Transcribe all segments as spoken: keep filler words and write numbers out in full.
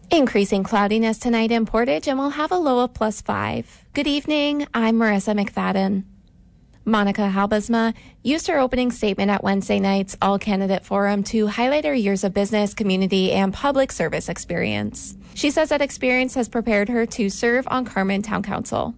Increasing cloudiness tonight in Portage, and we'll have a low of plus five. Good evening. I'm Marissa McFadden. Monica Halbesma used her opening statement at Wednesday night's All-Candidate Forum to highlight her years of business, community, and public service experience. She says that experience has prepared her to serve on Carman Town Council.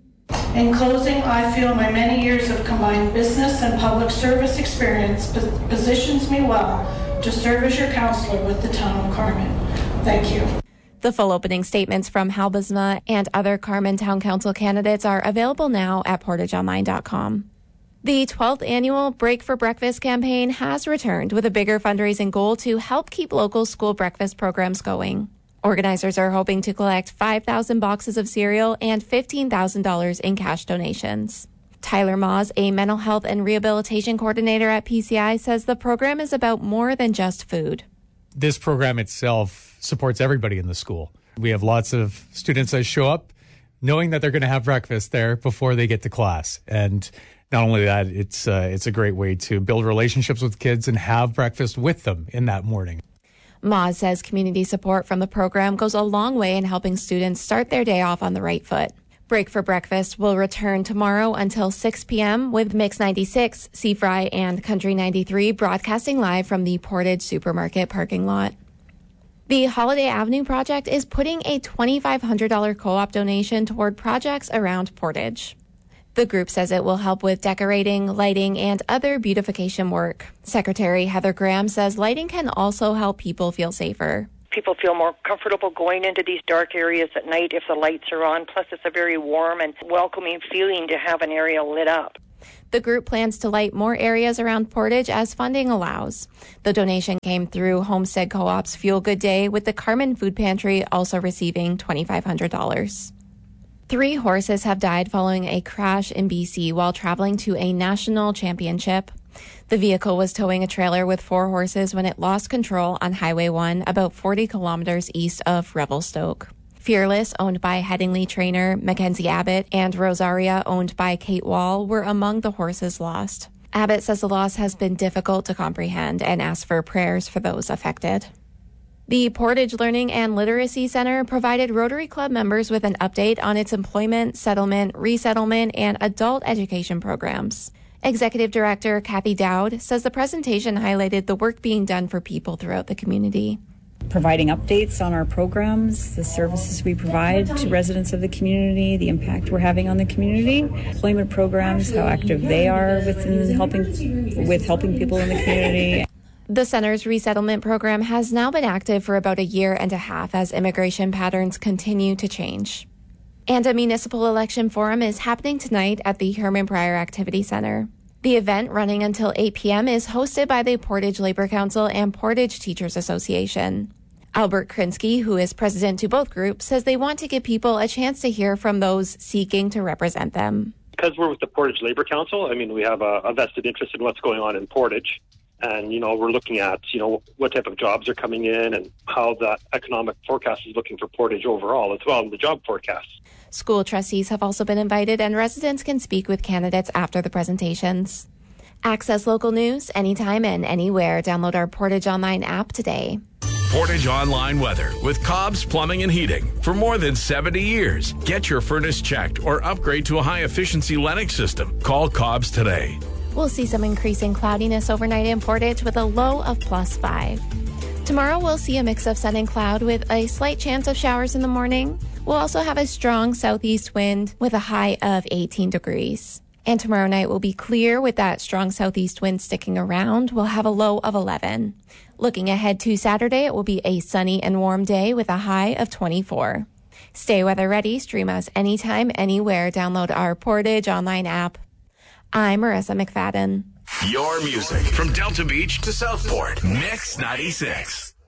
In closing, I feel my many years of combined business and public service experience positions me well to serve as your councillor with the town of Carman. Thank you. The full opening statements from Halbesma and other Carman Town Council candidates are available now at portage online dot com. The twelfth annual Break for Breakfast campaign has returned with a bigger fundraising goal to help keep local school breakfast programs going. Organizers are hoping to collect five thousand boxes of cereal and fifteen thousand dollars in cash donations. Tyler Maws, a mental health and rehabilitation coordinator at P C I, says the program is about more than just food. This program itself supports everybody in the school. We have lots of students that show up knowing that they're going to have breakfast there before they get to class. And not only that, it's uh, it's a great way to build relationships with kids and have breakfast with them in that morning. Maws says community support from the program goes a long way in helping students start their day off on the right foot. Break for Breakfast will return tomorrow until six p.m. with Mix ninety-six, C-Fry, and Country ninety-three broadcasting live from the Portage Supermarket parking lot. The Holiday Avenue project is putting a twenty-five hundred dollars co-op donation toward projects around Portage. The group says it will help with decorating, lighting, and other beautification work. Secretary Heather Graham says lighting can also help people feel safer. People feel more comfortable going into these dark areas at night if the lights are on. Plus, it's a very warm and welcoming feeling to have an area lit up. The group plans to light more areas around Portage as funding allows. The donation came through Homestead Co-op's Fuel Good Day, with the Carman Food Pantry also receiving twenty-five hundred dollars. Three horses have died following a crash in B C while traveling to a national championship. The vehicle was towing a trailer with four horses when it lost control on Highway one, about forty kilometers east of Revelstoke. Fearless, owned by Headingley trainer Mackenzie Abbott, and Rosaria, owned by Kate Wall, were among the horses lost. Abbott says the loss has been difficult to comprehend and asked for prayers for those affected. The Portage Learning and Literacy Center provided Rotary Club members with an update on its employment, settlement, resettlement, and adult education programs. Executive Director Kathy Dowd says the presentation highlighted the work being done for people throughout the community. Providing updates on our programs, the services we provide to residents of the community, the impact we're having on the community, employment programs, how active they are within helping with helping people in the community. The center's resettlement program has now been active for about a year and a half as immigration patterns continue to change. And a municipal election forum is happening tonight at the Herman Pryor Activity Center. The event, running until eight p.m., is hosted by the Portage Labor Council and Portage Teachers Association. Albert Krinsky, who is president to both groups, says they want to give people a chance to hear from those seeking to represent them. Because we're with the Portage Labor Council, I mean, we have a, a vested interest in what's going on in Portage. And, you know, we're looking at, you know, what type of jobs are coming in and how the economic forecast is looking for Portage overall as well, the job forecast. School trustees have also been invited, and residents can speak with candidates after the presentations. Access local news anytime and anywhere. Download our Portage Online app today. Portage Online weather with Cobb's Plumbing and Heating. For more than seventy years, get your furnace checked or upgrade to a high-efficiency Lennox system. Call Cobb's today. We'll see some increasing cloudiness overnight in Portage with a low of plus five. Tomorrow we'll see a mix of sun and cloud with a slight chance of showers in the morning. We'll also have a strong southeast wind with a high of eighteen degrees. And tomorrow night will be clear with that strong southeast wind sticking around. We'll have a low of eleven. Looking ahead to Saturday, it will be a sunny and warm day with a high of twenty-four. Stay weather ready. Stream us anytime, anywhere. Download our Portage Online app. I'm Marissa McFadden. Your music from Delta Beach to Southport. Mix ninety-six.